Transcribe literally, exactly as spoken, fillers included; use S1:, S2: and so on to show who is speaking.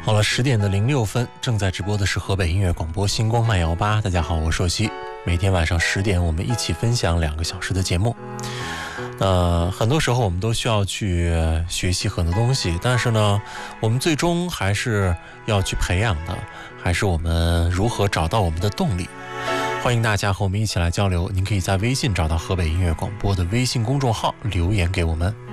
S1: 好了，十点的零六分，正在直播的是河北音乐广播星光慢摇吧。大家好，我是硕熙。每天晚上十点，我们一起分享两个小时的节目。呃，很多时候我们都需要去学习很多东西，但是呢，我们最终还是要去培养的，还是我们如何找到我们的动力。欢迎大家和我们一起来交流，您可以在微信找到河北音乐广播的微信公众号留言给我们。